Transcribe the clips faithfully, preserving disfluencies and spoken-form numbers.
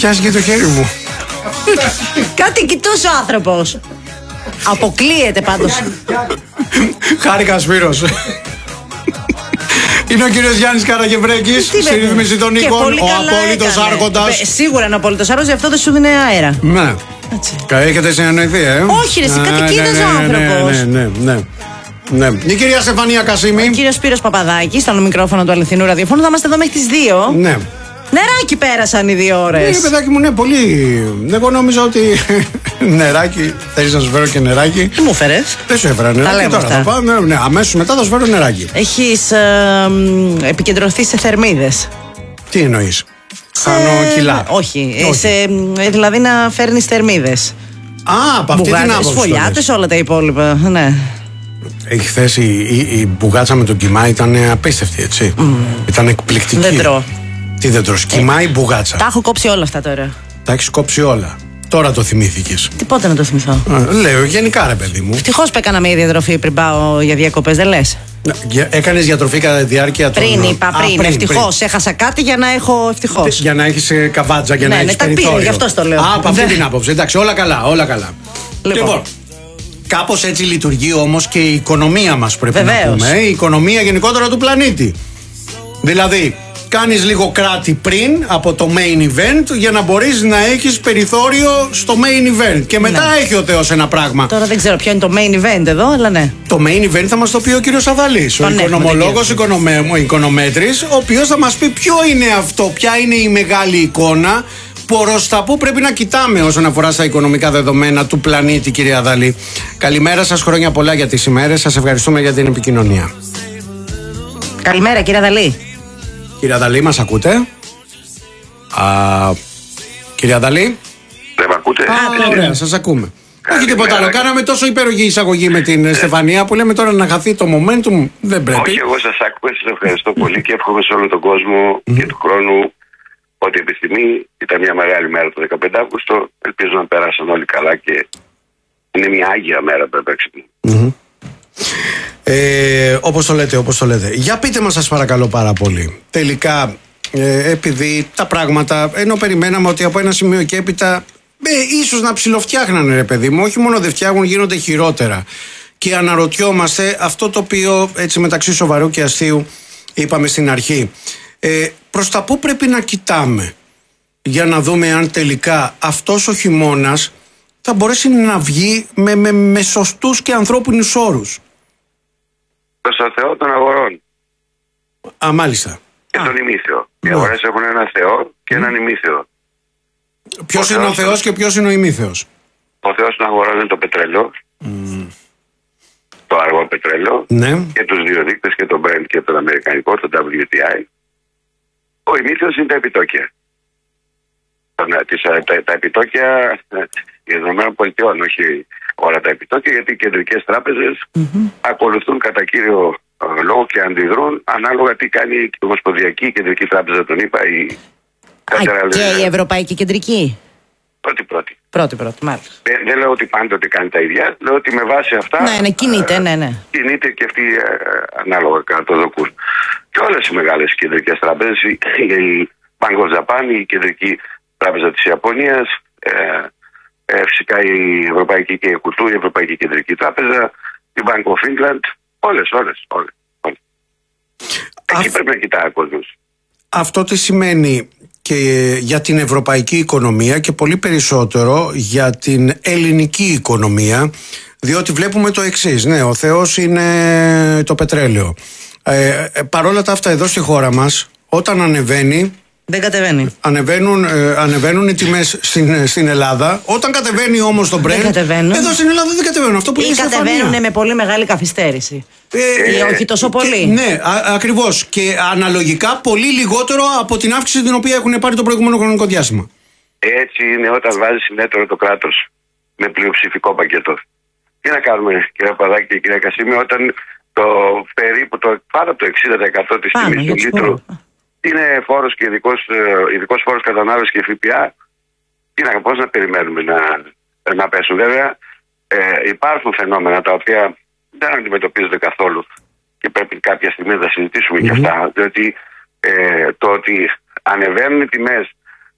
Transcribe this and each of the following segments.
πιάσει και το χέρι μου. Κάτι κοιτούσε ο άνθρωπος. Αποκλείεται πάντως. Χάρηκα, Σπύρος. Είναι ο κύριος Γιάννης Καραγευρέκης, στη ρύθμιση των οίκων, ο απόλυτος άρχοντας. Σίγουρα είναι ο απόλυτος άρχοντας, γι' αυτό δεν σου δίνει αέρα. Ναι. Έχετε συνεννοηθεί, ε. Όχι, ρε, εσύ κάτι κοίταζε ο άνθρωπος. Ναι, ναι, ναι. Η κυρία Στεφανία Κασίμη. Ο κύριος Σπύρος Παπαδάκης, στο μικρόφωνο του αληθινού ραδιοφώνου. Θα είμαστε εδώ μέχρι τις δύο. Ναι. Νεράκι πέρασαν οι δύο ώρες. Ναι, παιδάκι μου, ναι, πολύ. Εγώ νόμιζα ότι. Νεράκι. Θέλεις να σου φέρω και νεράκι? Τι μου φέρες? Δεν σου έφερα νεράκι. Τώρα θα πάω. Ναι, ναι, αμέσως μετά θα σου φέρω νεράκι. Έχεις ε, επικεντρωθεί σε θερμίδες. Τι εννοείς? Σε... Χάνω κιλά. Όχι. Όχι. Σε, δηλαδή να φέρνεις θερμίδες. Α, από αυτή την άποψη. Σφολιάτες, όλα τα υπόλοιπα. Ναι. Χθες η, η, η μπουγάτσα με τον κιμά ήταν απίστευτη, έτσι. Mm. Ήταν εκπληκτική. Δεν τρώω. Τι δεν τρως? Κιμά ή μπουγάτσα? Τα έχω κόψει όλα αυτά τώρα. Τα έχεις κόψει όλα. Τώρα το θυμήθηκες? Τι πότε να το θυμηθώ? Α, λέω γενικά, ρε παιδί μου. Ευτυχώς που έκανα μια διατροφή πριν πάω για διακοπές, δεν λες? Έκανες διατροφή κατά τη διάρκεια των... Πριν είπα, πριν. πριν ευτυχώς. Πριν. Έχασα κάτι για να έχω ευτυχώς. Για να έχεις καβάτζα, για ναι, να έχεις ναι, περιθώριο. Ναι, γι' αυτό το λέω. Α, από αυτή την άποψη. Εντάξει, όλα καλά, όλα καλά. Λοιπόν, λοιπόν κάπως έτσι λειτουργεί όμως και η οικονομία μας, πρέπει Βεβαίως. να πούμε. Η οικονομία γενικότερα του πλανήτη. Δηλαδή, κάνεις λίγο κράτη πριν από το main event για να μπορείς να έχεις περιθώριο στο main event. Και μετά ναι. έχει ο Θεός ένα πράγμα. Τώρα δεν ξέρω ποιο είναι το main event εδώ, αλλά ναι. Το main event θα μας το πει ο κύριος Αδαλής, ο οικονομολόγος, ο οικονομέτρης, ο οποίος θα μας πει ποιο είναι αυτό, ποια είναι η μεγάλη εικόνα, προς τα που πρέπει να κοιτάμε όσον αφορά στα οικονομικά δεδομένα του πλανήτη, κύριε Αδαλή. Καλημέρα σας, χρόνια πολλά για τις ημέρες. Σας ευχαριστούμε για την επικοινωνία. Καλημέρα, κύριε Αδαλή. Κύριε Αδαλή, μας ακούτε? Α, κύριε Αδαλή. Δεν με ακούτε? Α, ωραία, σας ακούμε. Όχι τίποτα άλλο. Κάναμε τόσο υπέροχη εισαγωγή με την ε. Στεφανία που λέμε τώρα να χαθεί το momentum. Δεν πρέπει. Όχι, εγώ σας άκουγα, σας ευχαριστώ πολύ και εύχομαι σε όλο τον κόσμο mm. και του χρόνου ότι η επιστημή ήταν μια μεγάλη μέρα το δεκαπέντε Αυγούστου. Ελπίζω να περάσαν όλοι καλά και είναι μια άγια μέρα που έπαιξε. Mm-hmm. Ε, όπως το λέτε, όπως το λέτε. Για πείτε μας, σας παρακαλώ πάρα πολύ. Τελικά, ε, επειδή τα πράγματα, ενώ περιμέναμε ότι από ένα σημείο και έπειτα ε, ίσως να ψιλοφτιάχνανε, ρε παιδί μου, όχι μόνο δεν φτιάχνουν, γίνονται χειρότερα. Και αναρωτιόμαστε αυτό το οποίο, έτσι μεταξύ σοβαρού και αστείου, είπαμε στην αρχή. Ε, προς τα πού πρέπει να κοιτάμε για να δούμε αν τελικά αυτός ο χειμώνας θα μπορέσει να βγει με, με, με σωστούς και ανθρώπινους όρους? Προς το Θεό των αγορών. Α, μάλιστα. Και τον ημίθεο. Οι ναι. αγορές έχουν ένα Θεό και έναν ημίθεο. Ποιος είναι ο Θεός και ποιος είναι ο ημίθεος? Ο Θεός των αγορών είναι το πετρέλαιο. Mm. Το αργό πετρέλαιο. Ναι. Και τους δύο δείκτες, και το Brent και τον αμερικανικό, το ντάμπλιου τι άι. Ο ημίθεος είναι τα επιτόκια. Τα, τα, τα επιτόκια των ΗΠΑ, όχι όλα τα επιτόκια, γιατί οι κεντρικές τράπεζες mm-hmm. ακολουθούν κατά κύριο ε, λόγο και αντιδρούν ανάλογα τι κάνει η Ομοσπονδιακή Κεντρική Τράπεζα των ΗΠΑ. Η Α, και η Ευρωπαϊκή Κεντρική. Πρώτη-πρώτη. Πρώτη-πρώτη, μάλιστα. Δεν, δεν λέω ότι πάντοτε κάνει τα ίδια, λέω ότι με βάση αυτά. Ναι, ναι, κινείται, ναι, ναι. Κινείται και αυτοί ε, ανάλογα κατοδοκούν. Και όλες οι μεγάλες κεντρικές τράπεζες, η, η Bank of Japan, η Κεντρική Τράπεζα της Ιαπωνίας, ε, ε, φυσικά η Ευρωπαϊκή και η Κουτού, η Ευρωπαϊκή Κεντρική Τράπεζα, η Bank of England, όλες, όλες, όλες. όλες. Εκεί Α... πρέπει να κοιτάει ο κόσμος. Αυτό τι σημαίνει και για την ευρωπαϊκή οικονομία και πολύ περισσότερο για την ελληνική οικονομία, διότι βλέπουμε το εξής. Ναι, ο Θεός είναι το πετρέλαιο. Ε, ε, παρόλα τα αυτά εδώ στη χώρα μας, όταν ανεβαίνει, δεν κατεβαίνει. Ανεβαίνουν, ε, ανεβαίνουν οι τιμές στην, στην Ελλάδα. Όταν κατεβαίνει όμως το Brent, εδώ στην Ελλάδα δεν κατεβαίνουν. Αυτό που ή κατεβαίνουν με πολύ μεγάλη καθυστέρηση. Ε, ή όχι τόσο πολύ. Και, ναι, α, ακριβώς. Και αναλογικά πολύ λιγότερο από την αύξηση την οποία έχουν πάρει το προηγούμενο χρονικό διάστημα. Έτσι είναι όταν βάζει συνέτερο το κράτος με πλειοψηφικό πακέτο. Τι να κάνουμε, κύριε Παδάκη και κύριε Κασίμη, όταν το περίπου το, πάνω από το εξήντα τοις εκατό της τιμής του λίτρου είναι φόρος και ειδικός, ειδικός φόρος κατανάλωσης και ΦΠΑ. Τι να, πώς να περιμένουμε να, να πέσουν? Βέβαια ε, υπάρχουν φαινόμενα τα οποία δεν αντιμετωπίζονται καθόλου και πρέπει κάποια στιγμή να τα συζητήσουμε mm-hmm. και αυτά. Διότι ε, το ότι ανεβαίνουν οι τιμές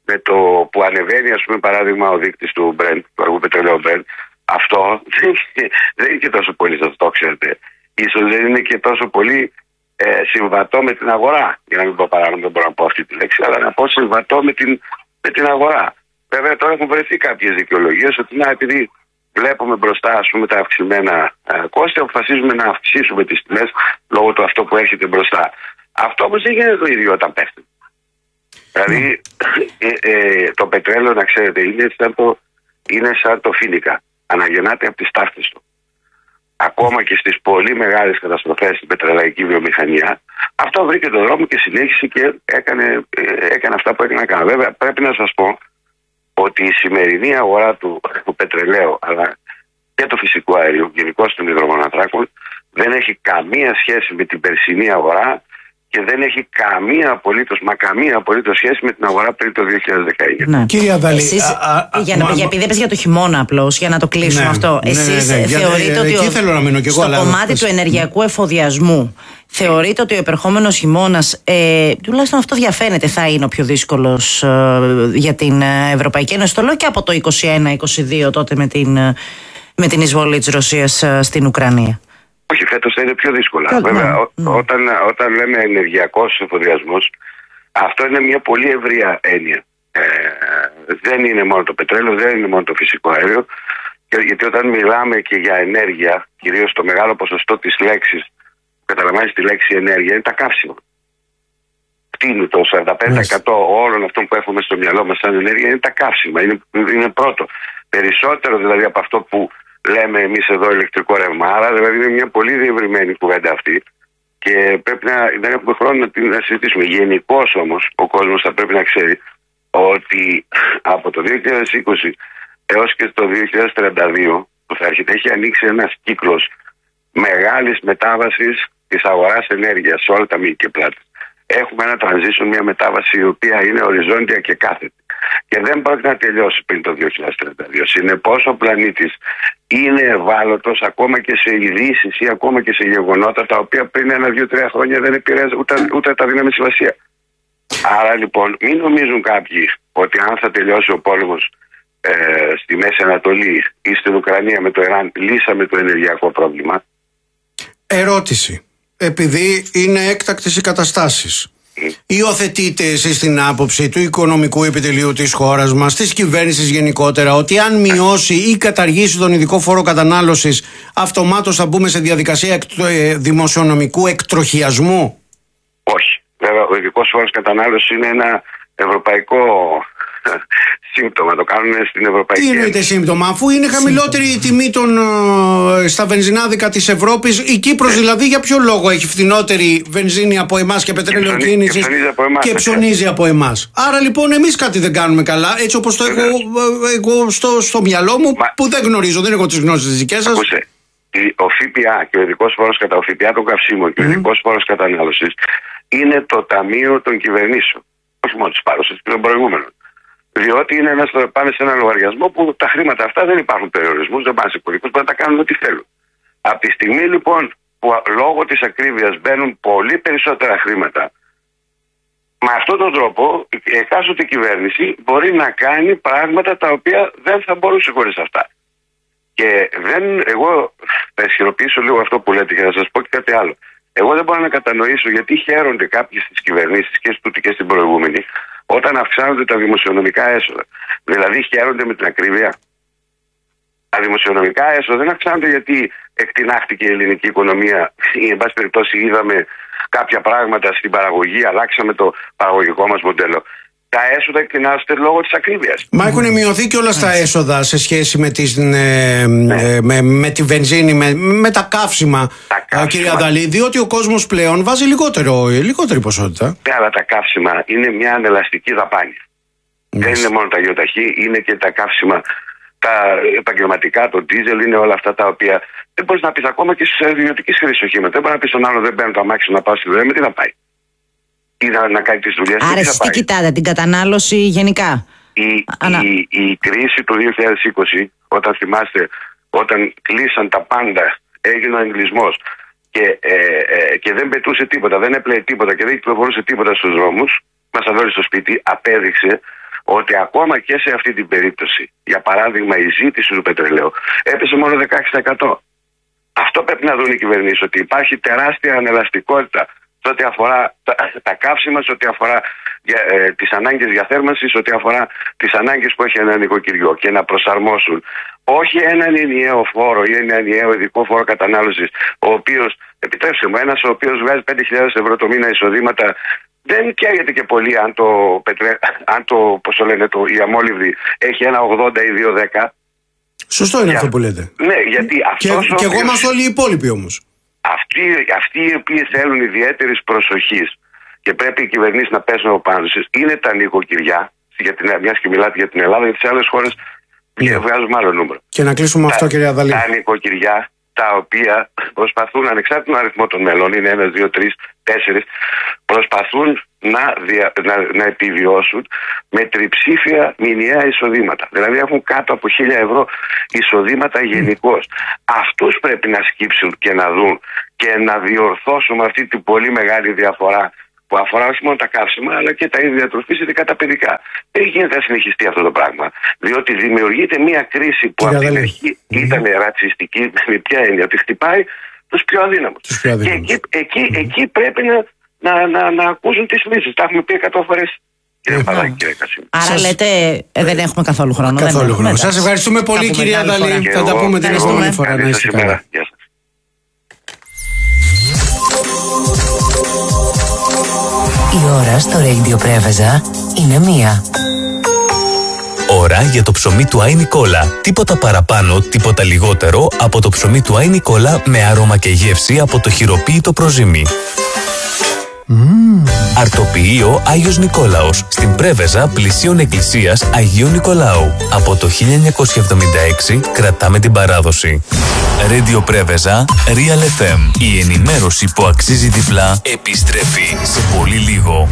με το που ανεβαίνει, ας πούμε, παράδειγμα, ο δείκτης του Brent, του αργού πετρελαίου Brent, αυτό δεν, δεν είναι και τόσο πολύ, σας το ξέρετε. Ίσως δεν είναι και τόσο πολύ ε, συμβατό με την αγορά. Για να μην πω παράνομα, δεν μπορώ να πω αυτή τη λέξη, αλλά να πω συμβατό με την, με την αγορά. Βέβαια, τώρα έχουν βρεθεί κάποιες δικαιολογίες ότι να, επειδή βλέπουμε μπροστά, ας πούμε, τα αυξημένα ε, κόστη, αποφασίζουμε να αυξήσουμε τις τιμές λόγω του αυτό που έρχεται μπροστά. Αυτό όμως δεν γίνεται το ίδιο όταν πέφτει. Δηλαδή, ε, ε, το πετρέλαιο, να ξέρετε, είναι σαν το, είναι σαν το φοίνικα. Αναγεννάται από τις ταύτες του. Ακόμα και στις πολύ μεγάλες καταστροφές στην πετρελαϊκή βιομηχανία, αυτό βρήκε τον δρόμο και συνέχισε και έκανε, ε, έκανε αυτά που έκανε να κάνει. Βέβαια, πρέπει να σας πω ότι η σημερινή αγορά του, του πετρελαίου, αλλά και του φυσικού αερίου, γενικώς των υδρογοναθράκων, δεν έχει καμία σχέση με την περσινή αγορά και δεν έχει καμία απολύτως, μα καμία απολύτως σχέση με την αγορά πριν το δύο χιλιάδες δεκαεννιά. Ναι. Κύριε Αδαλή, εσείς, α, α, για να, μα, για, επειδή είπες για το χειμώνα απλώς, για να το κλείσουμε ναι, αυτό. ναι, Εσείς ναι, ναι, θεωρείτε για, ότι εκεί ο, θέλω να μείνω κι εγώ, στο αλλά, κομμάτι του ενεργειακού εφοδιασμού, θεωρείτε ότι ο επερχόμενος χειμώνας, ε, τουλάχιστον αυτό διαφαίνεται, θα είναι ο πιο δύσκολος ε, για την Ευρωπαϊκή Ένωση? Το λέω και από το είκοσι ένα είκοσι δύο τότε με την, με την εισβολή της Ρωσίας ε, στην Ουκρανία. Όχι, φέτος θα είναι πιο δύσκολα. Φέτος, Βέβαια, ναι, ό, ναι. Όταν, όταν λέμε ενεργειακός εφοδιασμός, αυτό είναι μια πολύ ευρεία έννοια. Ε, δεν είναι μόνο το πετρέλαιο, δεν είναι μόνο το φυσικό αέριο. Και, γιατί όταν μιλάμε και για ενέργεια, κυρίως το μεγάλο ποσοστό της λέξης, καταλαμβάνεις τη λέξη ενέργεια, είναι τα καύσιμα. Τι είναι το σαράντα πέντε τοις εκατό όλων αυτών που έχουμε στο μυαλό μας σαν ενέργεια, είναι τα καύσιμα. Είναι, είναι πρώτο. Περισσότερο δηλαδή από αυτό που λέμε εμείς εδώ ηλεκτρικό ρεύμα. Άρα δηλαδή είναι μια πολύ διευρυμένη κουβέντα αυτή και πρέπει να, δεν έχουμε χρόνο να την να συζητήσουμε. Γενικώς όμως ο κόσμος θα πρέπει να ξέρει ότι από το δύο χιλιάδες είκοσι έως και το δύο χιλιάδες τριάντα δύο που θα έρχεται, έχει ανοίξει ένας κύκλος μεγάλης μετάβασης της αγοράς ενέργειας σε όλα τα μήκη και πλάτη. Έχουμε ένα transition, μια μετάβαση η οποία είναι οριζόντια και κάθετη. Και δεν πρόκειται να τελειώσει πριν το δύο χιλιάδες τριάντα δύο. Συνεπώς ο πλανήτης είναι ευάλωτος ακόμα και σε ειδήσεις ή ακόμα και σε γεγονότα τα οποία πριν ένα, δύο, τρία χρόνια δεν επηρέαζαν ούτε, ούτε τα δύναμη σημασία. Άρα λοιπόν μην νομίζουν κάποιοι ότι αν θα τελειώσει ο πόλεμος ε, στη Μέση Ανατολή ή στην Ουκρανία με το Ιράν λύσαμε το ενεργειακό πρόβλημα. Ερώτηση. Επειδή είναι έκτακτες οι καταστάσεις, υιοθετείτε εσείς την άποψη του Οικονομικού Επιτελείου της χώρας μας, της κυβέρνησης γενικότερα, ότι αν μειώσει ή καταργήσει τον ειδικό φόρο κατανάλωσης, αυτομάτως θα μπούμε σε διαδικασία εκτρο, ε, δημοσιονομικού εκτροχιασμού? Όχι. Βέβαια, ο ειδικός φόρος κατανάλωσης είναι ένα ευρωπαϊκό σύμπτωμα. Το κάνουν στην Ευρωπαϊκή Τι εννοείται σύμπτωμα, αφού είναι χαμηλότερη η τιμή των, ε, στα βενζινάδικα της Ευρώπης. Η Κύπρος δηλαδή για ποιο λόγο έχει φθηνότερη βενζίνη από εμάς και πετρέλαιο κίνησης και, και ψωνίζει από εμάς? Άρα λοιπόν εμείς κάτι δεν κάνουμε καλά, έτσι όπως το έχω εγώ στο, στο μυαλό μου. Μα, που δεν γνωρίζω, δεν έχω τις γνώσεις τις δικές σας. Ακούσε, ο ΦΠΑ και ο ειδικός φόρος κατά ο ΦΠΑ των καυσίμων και ο ειδικός φόρος κατανάλωσης είναι το ταμείο των κυβερνήσεων. Όχι μόνο της παρούσας και των προηγούμενων. Διότι είναι ένας, πάνε σε ένα λογαριασμό που τα χρήματα αυτά δεν υπάρχουν περιορισμούς, δεν πάνε σε πολιτικούς, μπορούν να τα κάνουν ό,τι θέλουν. Από τη στιγμή λοιπόν που λόγω της ακρίβειας μπαίνουν πολύ περισσότερα χρήματα, με αυτόν τον τρόπο η εκάστοτε κυβέρνηση μπορεί να κάνει πράγματα τα οποία δεν θα μπορούσε χωρίς αυτά. Και δεν, εγώ θα ισχυροποιήσω λίγο αυτό που λέτε και θα σας πω και κάτι άλλο. Εγώ δεν μπορώ να κατανοήσω γιατί χαίρονται κάποιες στις κυβερνήσεις και στούτη και στην προηγούμενη όταν αυξάνονται τα δημοσιονομικά έσοδα. Δηλαδή χαίρονται με την ακρίβεια. Τα δημοσιονομικά έσοδα δεν αυξάνονται γιατί εκτινάχτηκε η ελληνική οικονομία ή εν πάση περιπτώσει είδαμε κάποια πράγματα στην παραγωγή, αλλάξαμε το παραγωγικό μας μοντέλο. Τα έσοδα εκτινάζονται λόγω της ακρίβειας. Μα έχουν μειωθεί και όλα τα έσοδα σε σχέση με, τις, ε, ναι. ε, με, με τη βενζίνη, με, με τα καύσιμα, τα καύσιμα. Κύριε Αδαλή, διότι ο κόσμος πλέον βάζει λιγότερο, λιγότερη ποσότητα. Ναι, αλλά τα καύσιμα είναι μια ανελαστική δαπάνη. Yes. Δεν είναι μόνο τα γεωταχή, είναι και τα καύσιμα, τα επαγγελματικά, το ντίζελ, είναι όλα αυτά τα οποία δεν μπορεί να πει ακόμα και στου ιδιωτική χρήση οχήματα. Δεν μπορεί να πει στον άλλο δεν παίρνω το αμάξι να πάω στη δουλειά, με τι να πάει. Ή να, να κάνει τις δουλειές. Άρα εσείς τι κοιτάτε, την κατανάλωση γενικά? Η, Ανα... η, η κρίση του δύο χιλιάδες είκοσι, όταν θυμάστε, όταν κλείσαν τα πάντα, έγινε ο εγκλισμός και, ε, ε, και δεν πετούσε τίποτα, δεν έπλεε τίποτα και δεν κυκλοφορούσε τίποτα στους δρόμους, μας αδόλει στο σπίτι, απέδειξε ότι ακόμα και σε αυτή την περίπτωση, για παράδειγμα η ζήτηση του πετρελαίου έπεσε μόνο δεκαέξι τοις εκατό. Αυτό πρέπει να δουν οι κυβερνήσεις, ότι υπάρχει τεράστια ανελαστικότητα σε ό,τι αφορά τα, τα καύσιμα, σε ό,τι αφορά ε, τις ανάγκες διαθέρμανσης, σε ό,τι αφορά τις ανάγκες που έχει ένα νοικοκυριό, και να προσαρμόσουν όχι έναν ενιαίο φόρο ή ένα ενιαίο ειδικό φόρο κατανάλωσης, ο οποίος, επιτρέψτε μου, ένας ο οποίος βγάζει πέντε χιλιάδες ευρώ το μήνα εισοδήματα, δεν καίγεται και πολύ αν το, πετρε... αν το, πώς το λένε, το, η αμόλυβδη έχει ένα ογδόντα ή δύο δέκα. Σωστό είναι Για... αυτό που λέτε. Ναι, γιατί και, αυτός και οποίος... εγώ είμαστε όλοι οι υπόλοιποι όμως. Αυτοί, αυτοί οι οποίοι θέλουν ιδιαίτερης προσοχής και πρέπει οι κυβερνήσεις να πέσουν από πάνω τους είναι τα νοικοκυριά, μιας και μιλάτε για την Ελλάδα, για τις άλλες χώρες yeah. βγάζουμε άλλο νούμερο. Και να κλείσουμε τα, αυτό, κυρία Αδαλή. Τα νοικοκυριά τα οποία προσπαθούν, ανεξάρτητα τον αριθμό των μελών, είναι ένα, δύο, τρεις, τέσσερις, προσπαθούν να, δια, να, να επιβιώσουν με τριψήφια μηνιαία εισοδήματα. Δηλαδή έχουν κάτω από χίλια ευρώ εισοδήματα γενικώς. Mm. Αυτούς πρέπει να σκύψουν και να δουν και να διορθώσουμε αυτή την πολύ μεγάλη διαφορά που αφορά όχι μόνο τα καύσιμα αλλά και τα είδη διατροφής, ειδικά τα παιδικά. Δεν γίνεται να συνεχιστεί αυτό το πράγμα. Διότι δημιουργείται μια κρίση που από την αρχή mm. ήταν ρατσιστική, με ποια έννοια, ότι χτυπάει τους πιο αδύναμους. Και εκεί, εκεί, mm. εκεί πρέπει να, να, να, να ακούσουν τις λύσεις. Τα έχουμε πει εκατό φορές. Κύριε Παδάκη, κύριε Κασίμη. Άρα σας... λέτε ε, δεν έχουμε καθόλου χρόνο. Καθόλου χρόνο. Σας ευχαριστούμε πολύ, κυρία Αδαλή. Θα τα πούμε την επόμενη φορά. Να είστε καλά. Γεια σας. Η ώρα στο Radio Πρέβεζα είναι μία. Ώρα για το ψωμί του Άι Νικόλα. Τίποτα παραπάνω, τίποτα λιγότερο από το ψωμί του Άι Νικόλα με άρωμα και γεύση από το χειροποίητο προζύμι. Mm. Αρτοποιείο Άγιος Νικόλαος, στην Πρέβεζα πλησίων εκκλησίας Αγίου Νικολάου. Από το χίλια εννιακόσια εβδομήντα έξι κρατάμε την παράδοση. Radio Πρέβεζα, Real εφ εμ. Η ενημέρωση που αξίζει διπλά επιστρέφει σε πολύ λίγο.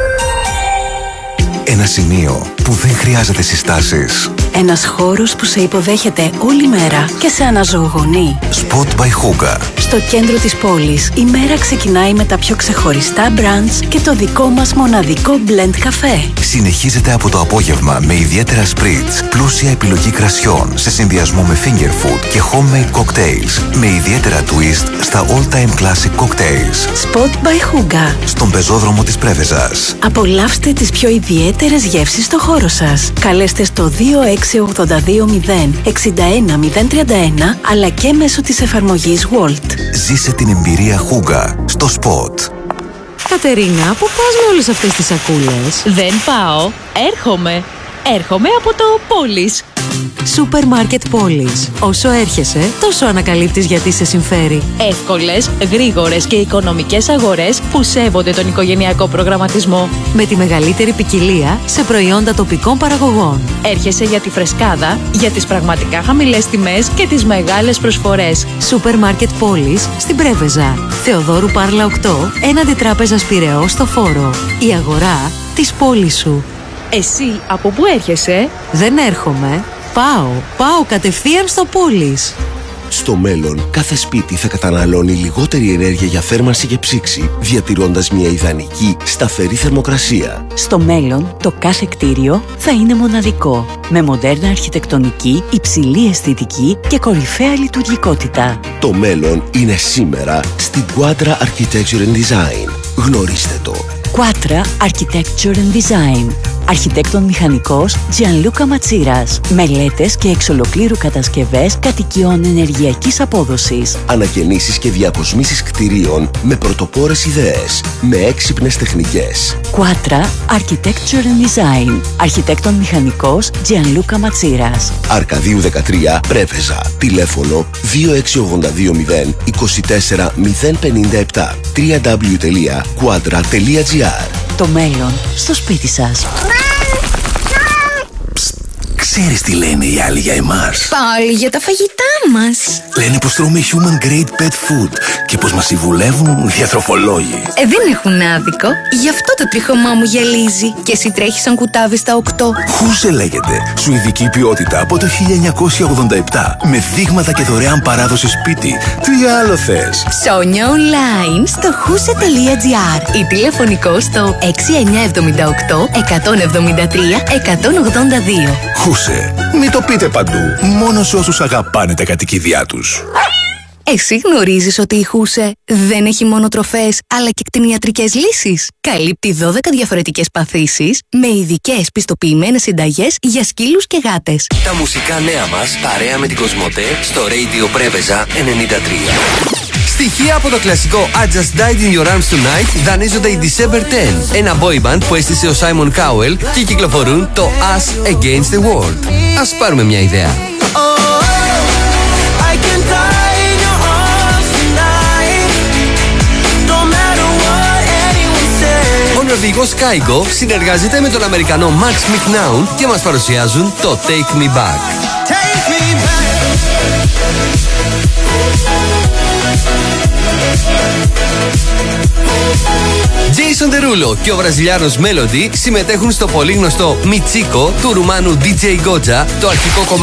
Ένα σημείο που δεν χρειάζεται συστάσεις. Ένας χώρος που σε υποδέχεται όλη μέρα και σε αναζωογονεί. Spot by Hooga. Στο κέντρο της πόλης, η μέρα ξεκινάει με τα πιο ξεχωριστά brunch και το δικό μας μοναδικό blend καφέ. Συνεχίζεται από το απόγευμα με ιδιαίτερα spritz, πλούσια επιλογή κρασιών σε συνδυασμό με finger food και homemade cocktails με ιδιαίτερα twist στα all-time classic cocktails. Spot by Hooga. Στον πεζόδρομο της Πρέβεζας. Απολαύστε τις πιο ιδιαίτερες γεύσεις στο χώρο σας. Καλέστε στο δύο έξι οκτώ δύο μηδέν έξι ένα μηδέν τρία ένα αλλά και μέσω της εφαρμογής Walt. Ζήσε την εμπειρία Hooga στο Spot. Κατερίνα, πού πας με όλες αυτές τις σακούλες? Δεν πάω, έρχομαι. Έρχομαι από το Πόλης. Σούπερ Μάρκετ Πόλης. Όσο έρχεσαι, τόσο ανακαλύπτεις γιατί σε συμφέρει. Εύκολες, γρήγορες και οικονομικές αγορές που σέβονται τον οικογενειακό προγραμματισμό. Με τη μεγαλύτερη ποικιλία σε προϊόντα τοπικών παραγωγών. Έρχεσαι για τη φρεσκάδα, για τις πραγματικά χαμηλές τιμές και τις μεγάλες προσφορές. Σούπερ Μάρκετ Πόλης στην Πρέβεζα. Θεοδόρου Πάρλα οκτώ, έναντι Τράπεζας Πειραιώς στο Φόρο. Η αγορά της πόλης σου. Εσύ από πού έρχεσαι? Δεν έρχομαι. Πάω. Πάω κατευθείαν στο Πόλης. Στο μέλλον, κάθε σπίτι θα καταναλώνει λιγότερη ενέργεια για θέρμανση και ψήξη, διατηρώντας μια ιδανική, σταθερή θερμοκρασία. Στο μέλλον, το κάθε κτίριο θα είναι μοναδικό, με μοντέρνα αρχιτεκτονική, υψηλή αισθητική και κορυφαία λειτουργικότητα. Το μέλλον είναι σήμερα στην Quadra Architecture and Design. Γνωρίστε το. Quadra Architecture and Design. Αρχιτέκτον μηχανικός Gianluca Ματσίρας. Μελέτες και εξ ολοκλήρου κατασκευές κατοικιών ενεργειακής απόδοσης. Ανακαινήσεις και διακοσμήσεις κτηρίων με πρωτοπόρες ιδέες, με έξυπνες τεχνικές. Quadra Architecture and Design. Αρχιτέκτον μηχανικός Gianluca Ματσίρας. Αρκαδίου δεκατρία, Πρέβεζα. Τηλέφωνο δύο έξι ογδόντα δύο μηδέν είκοσι τέσσερα μηδέν πενήντα επτά. double-u double-u double-u τελεία quadra τελεία gr. Το μέλλον στο σπίτι σας. Ξέρεις τι λένε οι άλλοι για εμάς? Πάλι για τα φαγητά μας. Λένε πως τρώμε human grade pet food και πως μας συμβουλεύουν διατροφολόγοι. Ε, δεν έχουν άδικο. Γι' αυτό το τρίχωμά μου γυαλίζει. Και εσύ τρέχεις σαν κουτάβι στα οκτώ. Χούσε λέγεται. Σουηδική ποιότητα από το χίλια εννιακόσια ογδόντα επτά. Με δείγματα και δωρεάν παράδοση σπίτι. Τι άλλο θες? Ψώνια online στο χούσε τελεία τζι άρ ή τηλεφωνικό στο έξι εννιά επτά οκτώ εκατόν εβδομήντα τρία εκατόν ογδόντα δύο. Χούσε. Μην το πείτε παντού. Μόνο σε όσους αγαπάνε τα κατοικίδια τους. Εσύ γνωρίζεις ότι η Χούσε δεν έχει μόνο τροφές αλλά και κτηνιατρικές λύσεις? Καλύπτει δώδεκα διαφορετικές παθήσεις με ειδικές πιστοποιημένες συνταγές για σκύλους και γάτες. Τα μουσικά νέα μας παρέα με την Κοσμοτέ στο Radio Πρέβεζα ενενήντα τρία. Στοιχεία από το κλασικό I Just Died in Your Arms Tonight δανείζονται η December δέκα, ένα boy band που έστησε ο Simon Cowell και κυκλοφορούν το Us Against the World. Ας πάρουμε μια ιδέα. Ο Νορβηγός Kygo συνεργάζεται με τον Αμερικανό Max McNown και μας παρουσιάζουν το Take Me Back. Take me back. Jason Derulo και ο Βραζιλιάνος Melody συμμετέχουν στο πολύ γνωστό Michiko του Ρουμάνου ντι τζέι Gotcha, το αρχικό κομμάτι